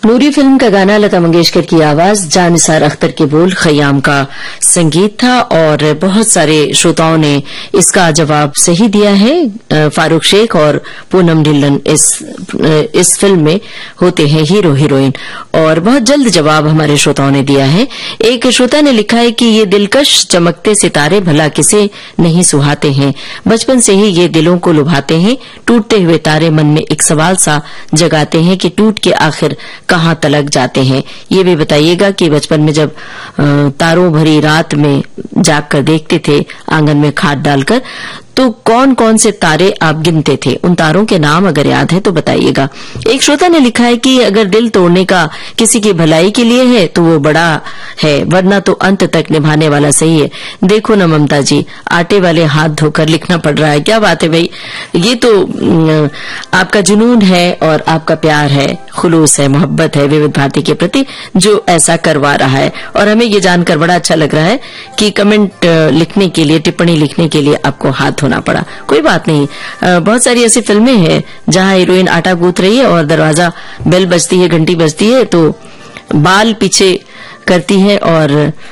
नूरी film का गाना, लता मंगेशकर की आवाज, जानिसार अख्तर के बोल, खयाम का संगीत था और बहुत सारे श्रोताओं ने इसका जवाब सही दिया है। फारूक शेख और पूनम ढिल्लन इस फिल्म में होते हैं हीरो हीरोइन और बहुत जल्द जवाब हमारे श्रोताओं ने दिया है। एक श्रोता ने लिखा है कि ये दिलकश चमकते सितारे भला किसे नहीं सुहाते हैं, बचपन से ही ये दिलों को लुभाते हैं, टूटते हुए तारे मन में एक सवाल सा जगाते हैं कि टूट के आखिर कहाँ तलक जाते हैं। ये भी बताइएगा कि बचपन में जब तारों भरी रात में जागकर देखते थे आंगन में खाट डालकर, तो कौन कौन से तारे आप गिनते थे, उन तारों के नाम अगर याद है तो बताइएगा। एक श्रोता ने लिखा है कि अगर दिल तोड़ने का किसी की भलाई के लिए है तो वो बड़ा है, वरना तो अंत तक निभाने वाला सही है। देखो न ममता जी, आटे वाले हाथ धोकर लिखना पड़ रहा है। क्या बात है भाई, ये तो आपका जुनून है और आपका प्यार है, खुलूस है, मोहब्बत है विविध भारती के प्रति जो ऐसा करवा रहा है। और हमें ये जानकर बड़ा अच्छा लग रहा है कि कमेंट लिखने के लिए, टिप्पणी लिखने के लिए आपको हाथ होना पड़ा। कोई बात नहीं, बहुत सारी ऐसी फिल्में हैं जहां हीरोइन आटा गूंथ रही है और दरवाजा बेल बजती है, घंटी बजती है तो बाल पीछे करती है और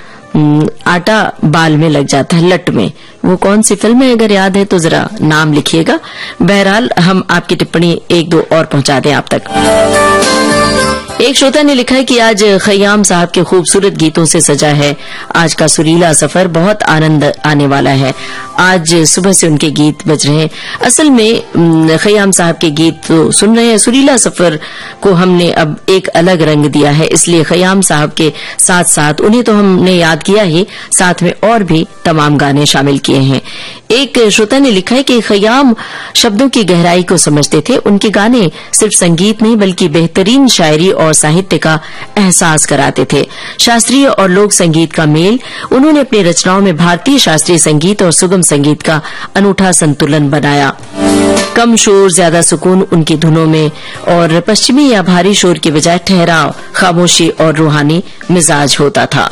आटा बाल में लग जाता है, लट में। वो कौन सी फिल्म है, अगर याद है तो जरा नाम लिखिएगा। बहरहाल हम आपकी टिप्पणी एक दो और पहुंचा दें आप तक। एक श्रोता ने लिखा है कि आज खयाम साहब के खूबसूरत गीतों से सजा है आज का सुरीला सफर, बहुत आनंद आने वाला है। आज सुबह से उनके गीत बज रहे हैं। असल में खयाम साहब के गीत तो सुन रहे हैं, सुरीला सफर को हमने अब एक अलग रंग दिया है, इसलिए खयाम साहब के साथ साथ उन्हें तो हमने याद किया ही, साथ में और भी तमाम गाने शामिल किए हैं। एक श्रोता ने लिखा है कि खयाम शब्दों की गहराई को समझते थे, उनके गाने सिर्फ संगीत नहीं बल्कि बेहतरीन शायरी और साहित्य का एहसास कराते थे। शास्त्रीय और लोक संगीत का मेल, उन्होंने अपनी रचनाओं में भारतीय शास्त्रीय संगीत और सुगम संगीत का अनूठा संतुलन बनाया। कम शोर ज्यादा सुकून उनकी धुनों में और पश्चिमी या भारी शोर की बजाय ठहराव, खामोशी और रूहानी मिजाज होता था।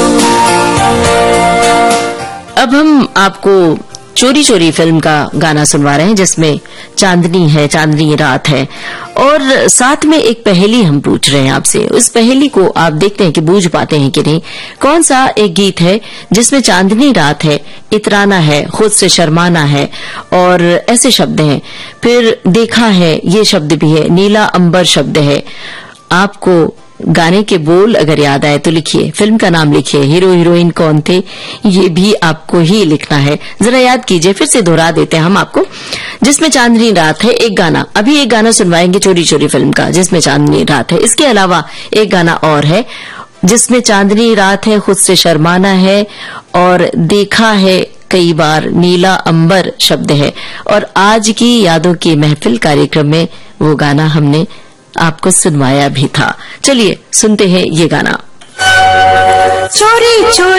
अब हम आपको चोरी चोरी फिल्म का गाना सुनवा रहे हैं जिसमें चांदनी है, चांदनी रात है और साथ में एक पहेली हम पूछ रहे हैं आपसे। उस पहेली को आप देखते हैं कि बूझ पाते हैं कि नहीं। कौन सा एक गीत है जिसमें चांदनी रात है, इतराना है, खुद से शर्माना है और ऐसे शब्द हैं। फिर देखा है, ये शब्द भी है, नीला अंबर शब्द है। आपको गाने के बोल अगर याद आए तो लिखिए, फिल्म का नाम लिखिए, हीरो हीरोइन कौन थे ये भी आपको ही लिखना है। जरा याद कीजिए, फिर से दोहरा देते हैं हम आपको। जिसमें चांदनी रात है, एक गाना, अभी एक गाना सुनवाएंगे चोरी चोरी फिल्म का जिसमें चांदनी रात है। इसके अलावा एक गाना और है जिसमें चांदनी रात है, खुद से शर्माना है और देखा है कई बार, नीला अंबर शब्द है। और आज की यादों की महफिल कार्यक्रम में वो गाना हमने आपको सुनवाया भी था। चलिए सुनते हैं ये गाना। चोरी चोरी